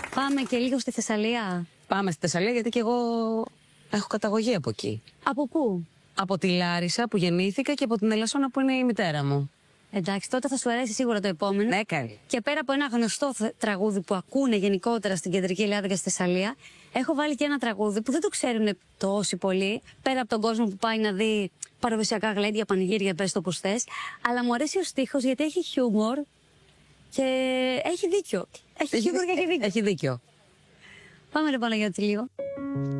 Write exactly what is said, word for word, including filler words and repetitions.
Πάμε και λίγο στη Θεσσαλία. Πάμε στη Θεσσαλία, γιατί και εγώ έχω καταγωγή από εκεί. Από πού? Από τη Λάρισα που γεννήθηκα και από την Ελασσόνα που είναι η μητέρα μου. Εντάξει, τότε θα σου αρέσει σίγουρα το επόμενο. Ναι, καλή. Και πέρα από ένα γνωστό τραγούδι που ακούνε γενικότερα στην κεντρική Ελλάδα και στη Θεσσαλία, έχω βάλει και ένα τραγούδι που δεν το ξέρουν τόσοι πολλοί. Πέρα από τον κόσμο που πάει να δει παραδοσιακά γλέντια, πανηγύρια, πες το πώς θες. Αλλά μου αρέσει ο στίχος γιατί έχει χιούμορ και έχει δίκιο. Έχει χιούμορ και έχει δίκιο. Έχει δίκιο. Πάμε λοιπόν, Παναγιώτη, λίγο.